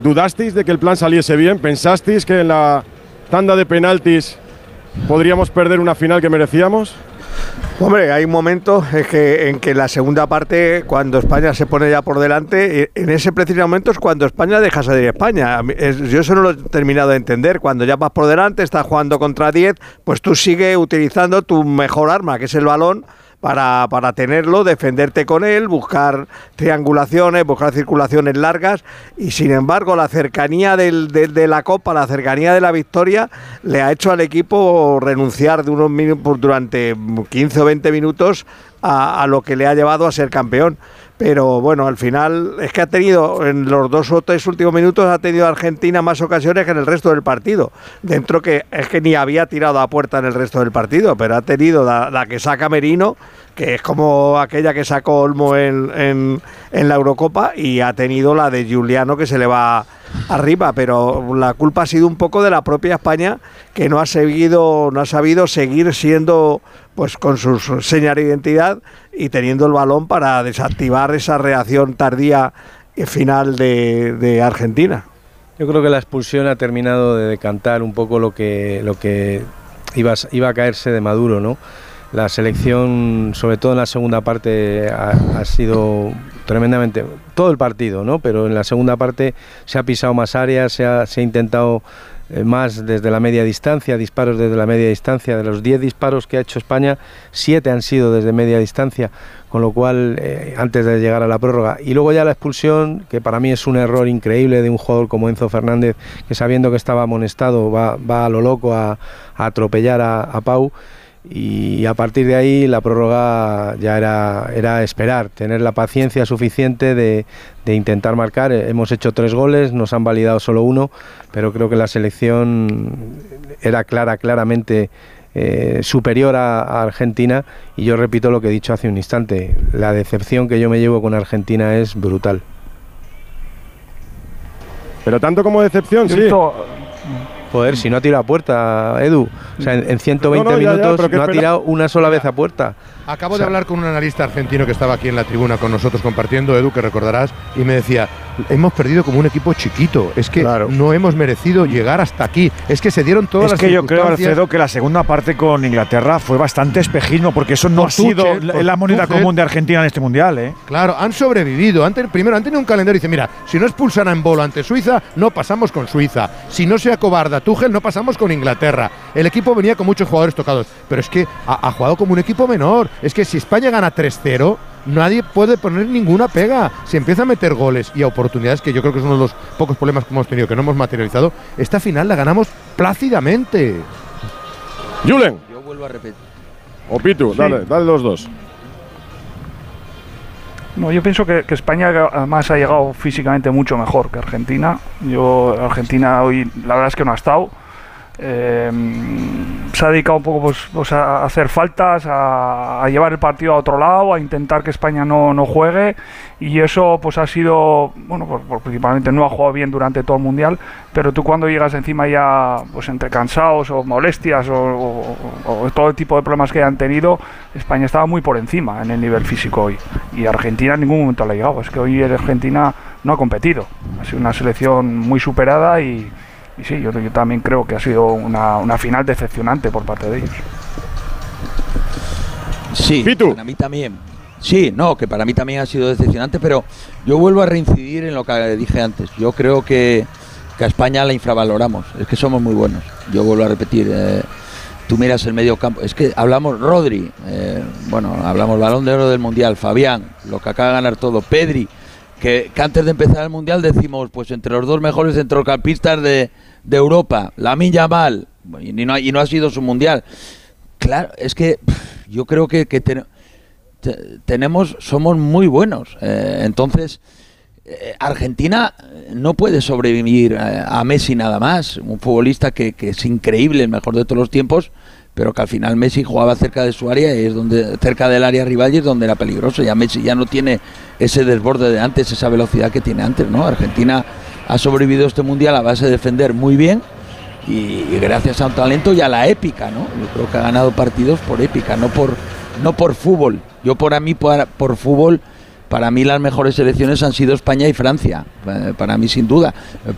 ¿Dudasteis de que el plan saliese bien? ¿Pensasteis que en la tanda de penaltis podríamos perder una final que merecíamos? Hombre, hay momentos en que la segunda parte, cuando España se pone ya por delante, en ese preciso momento es cuando España deja salir España. Yo eso no lo he terminado de entender. Cuando ya vas por delante, estás jugando contra 10, pues tú sigues utilizando tu mejor arma, que es el balón, para tenerlo, defenderte con él, buscar triangulaciones, buscar circulaciones largas, y sin embargo la cercanía de la Copa, la cercanía de la victoria, le ha hecho al equipo renunciar de unos minutos durante 15 o 20 minutos a lo que le ha llevado a ser campeón. Pero bueno, al final es que ha tenido, en los 2 o 3 últimos minutos, ha tenido Argentina más ocasiones que en el resto del partido. Dentro que es que ni había tirado a puerta en el resto del partido, pero ha tenido la que saca Merino, que es como aquella que sacó Olmo en la Eurocopa, y ha tenido la de Giuliano, que se le va arriba. Pero la culpa ha sido un poco de la propia España, que no ha sabido seguir siendo, pues, con su señal de identidad y teniendo el balón para desactivar esa reacción tardía y final de Argentina. Yo creo que la expulsión ha terminado de decantar un poco lo que iba a caerse de Maduro, ¿no? La selección, sobre todo en la segunda parte, ha sido tremendamente, todo el partido, ¿no? Pero en la segunda parte se ha pisado más áreas, se ha intentado más desde la media distancia, disparos desde la media distancia. De los 10 disparos que ha hecho España, 7 han sido desde media distancia, con lo cual, antes de llegar a la prórroga. Y luego ya la expulsión, que para mí es un error increíble de un jugador como Enzo Fernández, que sabiendo que estaba amonestado va a lo loco a atropellar a Pau. Y a partir de ahí la prórroga ya era esperar, tener la paciencia suficiente de intentar marcar. Hemos hecho 3 goles, nos han validado solo 1, pero creo que la selección era claramente superior a Argentina, y yo repito lo que he dicho hace un instante, la decepción que yo me llevo con Argentina es brutal. Pero tanto como decepción, sí. Joder, si no ha tirado a puerta, Edu. O sea, en 120 minutos no ha tirado una sola vez a puerta. Acabo de hablar con un analista argentino que estaba aquí en la tribuna con nosotros compartiendo, Edu, que recordarás, y me decía, hemos perdido como un equipo chiquito, es que no hemos merecido llegar hasta aquí, es que se dieron todas las circunstancias. Es que yo creo, Alfredo, que la segunda parte con Inglaterra fue bastante espejismo, porque eso no ha sido la moneda común de Argentina en este Mundial, ¿eh? Claro, han sobrevivido, primero han tenido un calendario y dice, mira, si no expulsan a Embolo ante Suiza, no pasamos con Suiza, si no se acobarda Tuchel, no pasamos con Inglaterra. El equipo venía con muchos jugadores tocados, pero es que ha jugado como un equipo menor. Es que si España gana 3-0, nadie puede poner ninguna pega. Se empieza a meter goles y a oportunidades, que yo creo que es uno de los pocos problemas que hemos tenido, que no hemos materializado. Esta final la ganamos plácidamente. Julen. Yo vuelvo a repetir. O Pitu, sí. Dale los dos. No, yo pienso que España además ha llegado físicamente mucho mejor que Argentina. Argentina hoy la verdad es que no ha estado. Se ha dedicado un poco pues a hacer faltas, a llevar el partido a otro lado, a intentar que España no juegue, y eso pues ha sido, bueno, pues principalmente no ha jugado bien durante todo el Mundial, pero tú cuando llegas encima ya pues entre cansados o molestias o todo el tipo de problemas que hayan tenido, España estaba muy por encima en el nivel físico hoy, y Argentina en ningún momento le ha llegado. Es que hoy Argentina no ha competido, ha sido una selección muy superada y sí, yo también creo que ha sido una final decepcionante por parte de ellos. Sí, para mí también. Sí, no, que para mí también ha sido decepcionante, pero yo vuelvo a reincidir en lo que dije antes. Yo creo que a España la infravaloramos, es que somos muy buenos. Yo vuelvo a repetir, tú miras el medio campo, es que hablamos Rodri, hablamos Balón de Oro del Mundial, Fabián, lo que acaba de ganar todo, Pedri, que antes de empezar el Mundial decimos, pues entre los 2 mejores centrocampistas de Europa, Lamine Yamal, y no ha sido su Mundial. Claro, es que yo creo que somos muy buenos. Entonces, Argentina no puede sobrevivir a Messi nada más, un futbolista que es increíble, el mejor de todos los tiempos, pero que al final Messi jugaba cerca de su área, y cerca del área rival, y es donde era peligroso. Ya Messi ya no tiene ese desborde de antes, esa velocidad que tiene antes, ¿no? Argentina ha sobrevivido este Mundial a base de defender muy bien y gracias a un talento y a la épica, ¿no? Yo creo que ha ganado partidos por épica, no por fútbol. Por fútbol, para mí las mejores selecciones han sido España y Francia, para mí sin duda.